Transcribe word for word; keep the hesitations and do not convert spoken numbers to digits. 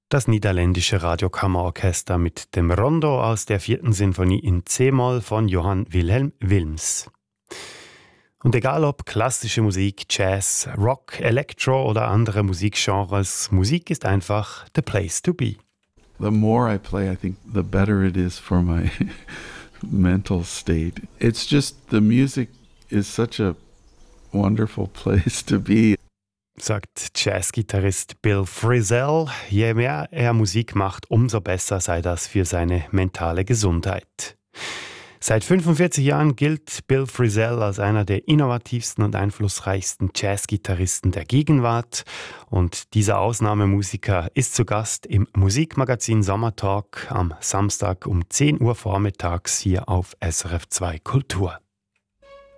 Das niederländische Radiokammerorchester mit dem Rondo aus der vierten Sinfonie in C-Moll von Johann Wilhelm Wilms. Und egal ob klassische Musik, Jazz, Rock, Electro oder andere Musikgenres, Musik ist einfach the place to be. The more I play, I think the better it is for my mental state. It's just the music is such a wonderful place to be. Sagt Jazzgitarrist Bill Frisell. Je mehr er Musik macht, umso besser sei das für seine mentale Gesundheit. Seit fünfundvierzig Jahren gilt Bill Frisell als einer der innovativsten und einflussreichsten Jazzgitarristen der Gegenwart. Und dieser Ausnahmemusiker ist zu Gast im Musikmagazin Sommertalk am Samstag um zehn Uhr vormittags hier auf S R F zwei Kultur.